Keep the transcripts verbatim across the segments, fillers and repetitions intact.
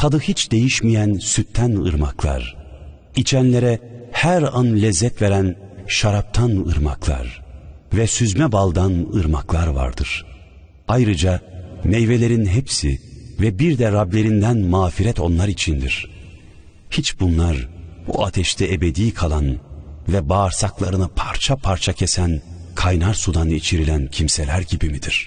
tadı hiç değişmeyen sütten ırmaklar, içenlere her an lezzet veren şaraptan ırmaklar ve süzme baldan ırmaklar vardır. Ayrıca meyvelerin hepsi ve bir de Rablerinden mağfiret onlar içindir. Hiç bunlar o ateşte ebedi kalan ve bağırsaklarını parça parça kesen kaynar sudan içirilen kimseler gibi midir?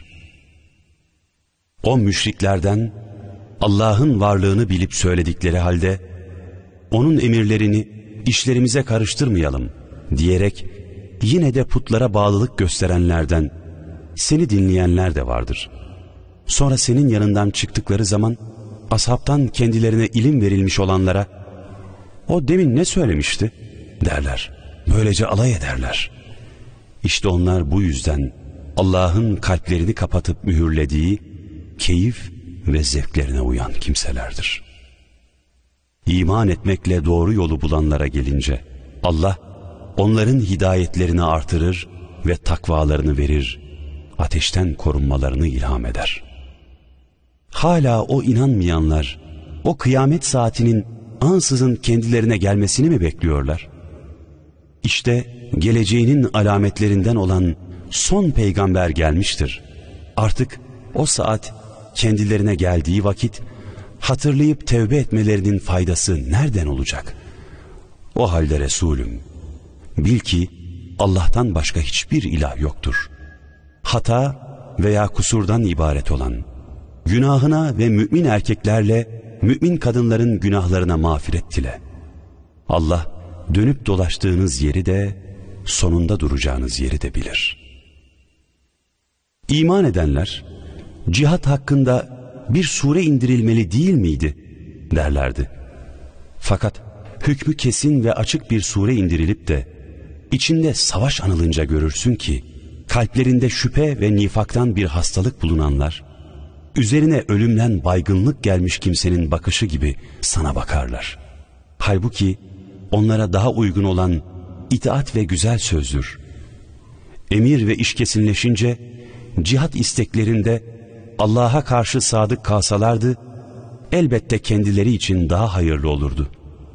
O müşriklerden Allah'ın varlığını bilip söyledikleri halde onun emirlerini işlerimize karıştırmayalım diyerek yine de putlara bağlılık gösterenlerden seni dinleyenler de vardır. Sonra senin yanından çıktıkları zaman ashabtan kendilerine ilim verilmiş olanlara o demin ne söylemişti derler. Böylece alay ederler. İşte onlar bu yüzden Allah'ın kalplerini kapatıp mühürlediği keyif ve zevklerine uyan kimselerdir. İman etmekle doğru yolu bulanlara gelince Allah onların hidayetlerini artırır ve takvalarını verir, ateşten korunmalarını ilham eder. Hala o inanmayanlar o kıyamet saatinin ansızın kendilerine gelmesini mi bekliyorlar? İşte geleceğinin alametlerinden olan son peygamber gelmiştir. Artık o saat kendilerine geldiği vakit hatırlayıp tevbe etmelerinin faydası nereden olacak? O halde Resulüm, bil ki Allah'tan başka hiçbir ilah yoktur. Hata veya kusurdan ibaret olan, günahına ve mümin erkeklerle mümin kadınların günahlarına mağfiret dile. Allah dönüp dolaştığınız yeri de sonunda duracağınız yeri de bilir. İman edenler cihat hakkında bir sure indirilmeli değil miydi derlerdi. Fakat hükmü kesin ve açık bir sure indirilip de içinde savaş anılınca görürsün ki kalplerinde şüphe ve nifaktan bir hastalık bulunanlar üzerine ölümden baygınlık gelmiş kimsenin bakışı gibi sana bakarlar. Halbuki onlara daha uygun olan itaat ve güzel sözdür. Emir ve iş kesinleşince cihat isteklerinde Allah'a karşı sadık kalsalardı elbette kendileri için daha hayırlı olurdu.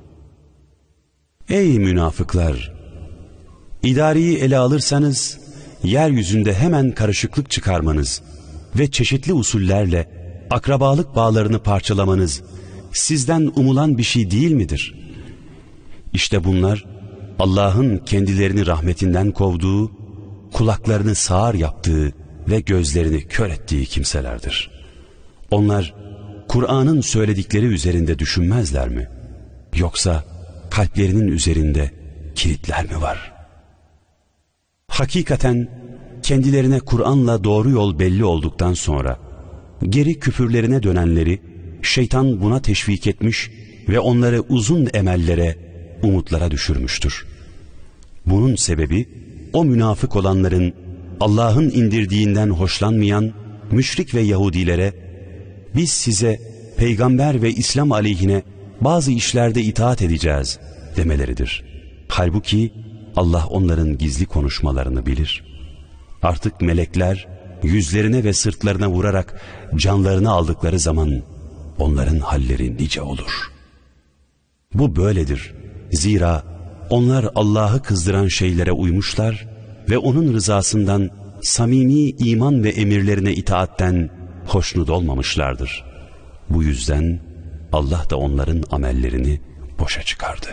Ey münafıklar! İdareyi ele alırsanız yeryüzünde hemen karışıklık çıkarmanız ve çeşitli usullerle akrabalık bağlarını parçalamanız sizden umulan bir şey değil midir? İşte bunlar Allah'ın kendilerini rahmetinden kovduğu, kulaklarını sağır yaptığı ve gözlerini kör ettiği kimselerdir. Onlar Kur'an'ın söyledikleri üzerinde düşünmezler mi? Yoksa kalplerinin üzerinde kilitler mi var? Hakikaten kendilerine Kur'an'la doğru yol belli olduktan sonra geri küfürlerine dönenleri şeytan buna teşvik etmiş ve onları uzun emellere, umutlara düşürmüştür. Bunun sebebi o münafık olanların Allah'ın indirdiğinden hoşlanmayan müşrik ve Yahudilere biz size peygamber ve İslam aleyhine bazı işlerde itaat edeceğiz demeleridir. Halbuki Allah onların gizli konuşmalarını bilir. Artık melekler yüzlerine ve sırtlarına vurarak canlarını aldıkları zaman onların halleri nice olur. Bu böyledir. Zira onlar Allah'ı kızdıran şeylere uymuşlar ve onun rızasından samimi iman ve emirlerine itaatten hoşnut olmamışlardır. Bu yüzden Allah da onların amellerini boşa çıkardı.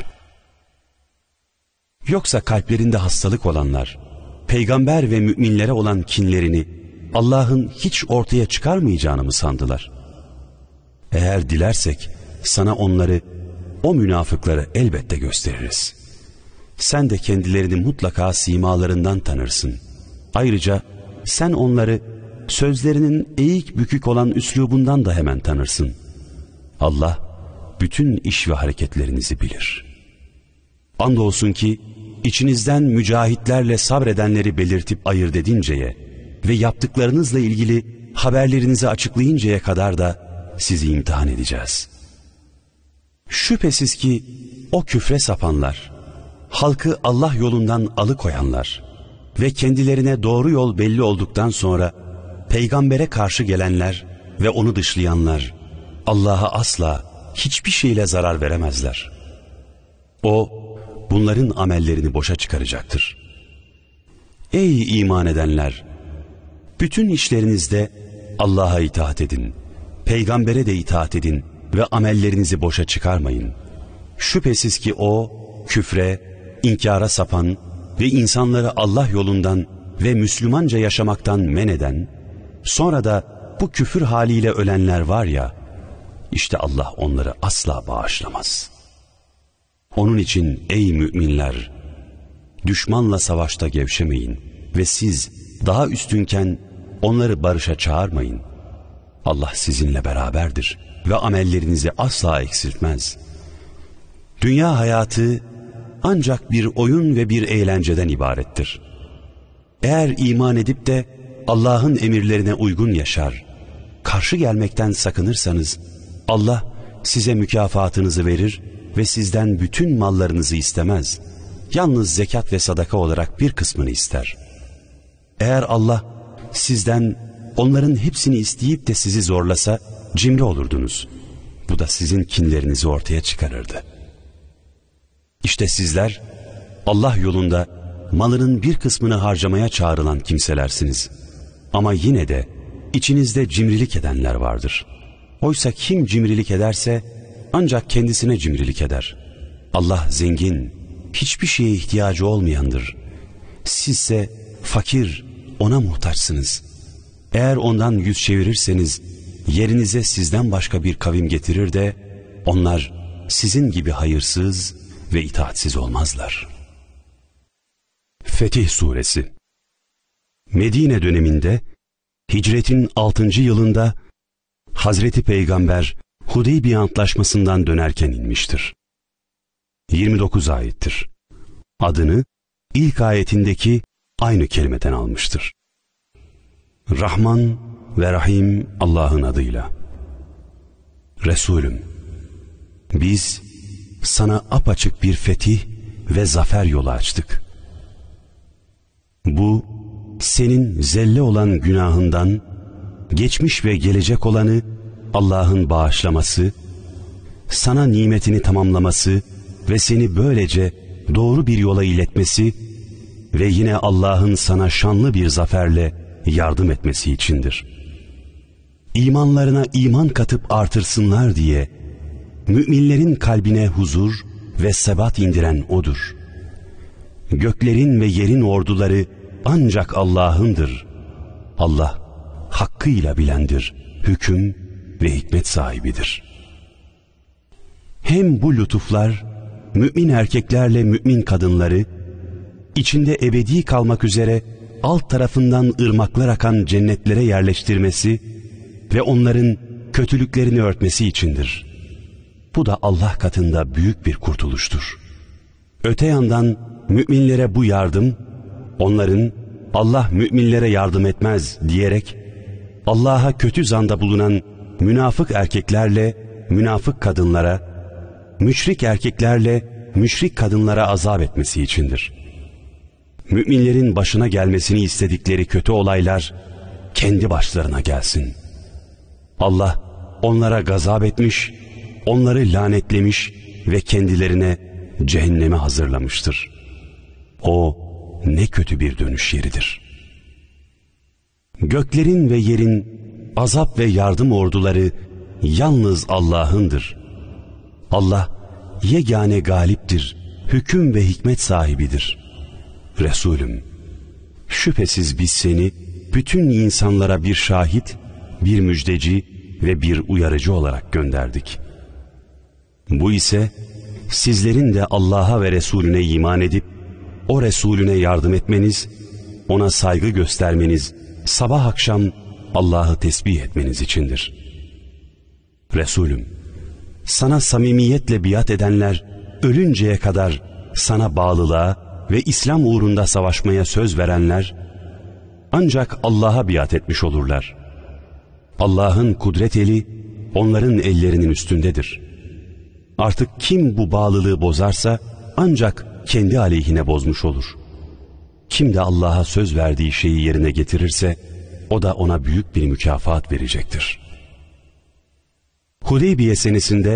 Yoksa kalplerinde hastalık olanlar, peygamber ve müminlere olan kinlerini Allah'ın hiç ortaya çıkarmayacağını mı sandılar? Eğer dilersek sana onları, o münafıkları elbette gösteririz. Sen de kendilerini mutlaka simalarından tanırsın. Ayrıca sen onları sözlerinin eğik bükük olan üslubundan da hemen tanırsın. Allah bütün iş ve hareketlerinizi bilir. Andolsun ki içinizden mücahitlerle sabredenleri belirtip ayırt edinceye ve yaptıklarınızla ilgili haberlerinizi açıklayıncaya kadar da sizi imtihan edeceğiz. Şüphesiz ki o küfre sapanlar, halkı Allah yolundan alıkoyanlar ve kendilerine doğru yol belli olduktan sonra peygambere karşı gelenler ve onu dışlayanlar Allah'a asla hiçbir şeyle zarar veremezler. O, bunların amellerini boşa çıkaracaktır. Ey iman edenler! Bütün işlerinizde Allah'a itaat edin, peygambere de itaat edin ve amellerinizi boşa çıkarmayın. Şüphesiz ki o, küfre, inkara sapan ve insanları Allah yolundan ve Müslümanca yaşamaktan men eden, sonra da bu küfür haliyle ölenler var ya, işte Allah onları asla bağışlamaz. Onun için ey müminler, düşmanla savaşta gevşemeyin ve siz daha üstünken onları barışa çağırmayın. Allah sizinle beraberdir ve amellerinizi asla eksiltmez. Dünya hayatı ancak bir oyun ve bir eğlenceden ibarettir. Eğer iman edip de Allah'ın emirlerine uygun yaşar, karşı gelmekten sakınırsanız, Allah size mükafatınızı verir ve sizden bütün mallarınızı istemez. Yalnız zekat ve sadaka olarak bir kısmını ister. Eğer Allah sizden onların hepsini isteyip de sizi zorlasa, cimri olurdunuz. Bu da sizin kinlerinizi ortaya çıkarırdı. İşte sizler Allah yolunda malının bir kısmını harcamaya çağrılan kimselersiniz. Ama yine de içinizde cimrilik edenler vardır. Oysa kim cimrilik ederse ancak kendisine cimrilik eder. Allah zengin, hiçbir şeye ihtiyacı olmayandır. Sizse fakir, ona muhtaçsınız. Eğer ondan yüz çevirirseniz yerinize sizden başka bir kavim getirir de onlar sizin gibi hayırsız ve itaatsiz olmazlar. Fetih Suresi Medine döneminde hicretin altıncı yılında Hazreti Peygamber Hudeybiye Antlaşması'ndan dönerken inmiştir. yirmi dokuz ayettir. Adını ilk ayetindeki aynı kelimeden almıştır. Rahman ve Rahim Allah'ın adıyla. Resulüm, biz sana apaçık bir fetih ve zafer yolu açtık. Bu, senin zelle olan günahından, geçmiş ve gelecek olanı Allah'ın bağışlaması, sana nimetini tamamlaması ve seni böylece doğru bir yola iletmesi ve yine Allah'ın sana şanlı bir zaferle yardım etmesi içindir. İmanlarına iman katıp artırsınlar diye müminlerin kalbine huzur ve sebat indiren O'dur. Göklerin ve yerin orduları ancak Allah'ındır. Allah hakkıyla bilendir, hüküm ve hikmet sahibidir. Hem bu lütuflar mümin erkeklerle mümin kadınları içinde ebedi kalmak üzere alt tarafından ırmaklar akan cennetlere yerleştirmesi ve onların kötülüklerini örtmesi içindir. Bu da Allah katında büyük bir kurtuluştur. Öte yandan müminlere bu yardım, onların Allah müminlere yardım etmez diyerek Allah'a kötü zanda bulunan münafık erkeklerle münafık kadınlara, müşrik erkeklerle müşrik kadınlara azap etmesi içindir. Müminlerin başına gelmesini istedikleri kötü olaylar kendi başlarına gelsin. Allah onlara gazap etmiş, onları lanetlemiş ve kendilerine cehenneme hazırlamıştır. O ne kötü bir dönüş yeridir. Göklerin ve yerin azap ve yardım orduları yalnız Allah'ındır. Allah yegane galiptir, hüküm ve hikmet sahibidir. Resulüm, şüphesiz biz seni bütün insanlara bir şahit, bir müjdeci ve bir uyarıcı olarak gönderdik. Bu ise sizlerin de Allah'a ve Resulüne iman edip o Resulüne yardım etmeniz, ona saygı göstermeniz, sabah akşam Allah'ı tesbih etmeniz içindir. Resulüm, sana samimiyetle biat edenler ölünceye kadar sana bağlılığa ve İslam uğrunda savaşmaya söz verenler ancak Allah'a biat etmiş olurlar. Allah'ın kudret eli onların ellerinin üstündedir. Artık kim bu bağlılığı bozarsa ancak kendi aleyhine bozmuş olur. Kim de Allah'a söz verdiği şeyi yerine getirirse o da ona büyük bir mükafat verecektir. Hudeybiye senesinde